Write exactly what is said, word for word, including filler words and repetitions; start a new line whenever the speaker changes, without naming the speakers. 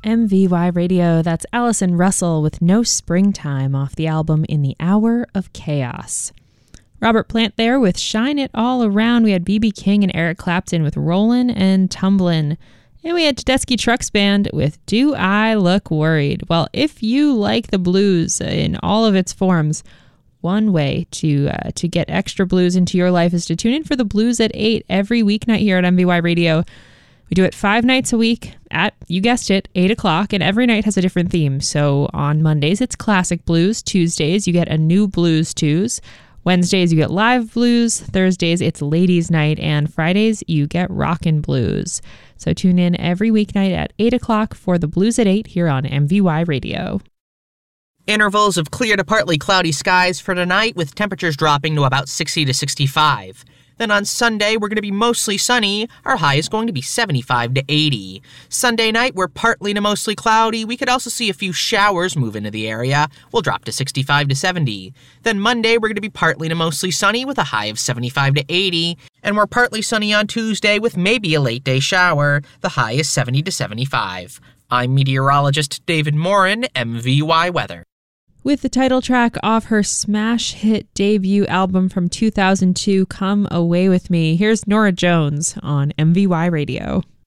M V Y Radio, that's Allison Russell with No Springtime off the album In the Hour of Chaos. Robert Plant there with Shine It All Around. We had B B King and Eric Clapton with Rollin' and Tumblin'. And we had Tedeschi Trucks Band with Do I Look Worried? Well, if you like the blues in all of its forms, one way to uh, to get extra blues into your life is to tune in for the Blues at eight every weeknight here at M V Y Radio. We do it five nights a week at, you guessed it, eight o'clock, and every night has a different theme. So on Mondays, it's classic blues. Tuesdays, you get a new blues twos. Wednesdays, you get live blues. Thursdays, it's ladies' night. And Fridays, you get rockin' blues. So tune in every weeknight at eight o'clock for the Blues at eight here on M V Y Radio.
Intervals of clear to partly cloudy skies for tonight, with temperatures dropping to about sixty to sixty-five. Then on Sunday, we're going to be mostly sunny. Our high is going to be seventy-five to eighty. Sunday night, we're partly to mostly cloudy. We could also see a few showers move into the area. We'll drop to sixty-five to seventy. Then Monday, we're going to be partly to mostly sunny with a high of seventy-five to eighty. And we're partly sunny on Tuesday with maybe a late day shower. The high is seventy to seventy-five. I'm meteorologist David Morin, M V Y Weather.
With the title track off her smash hit debut album from two thousand two, Come Away With Me, here's Norah Jones on M V Y Radio.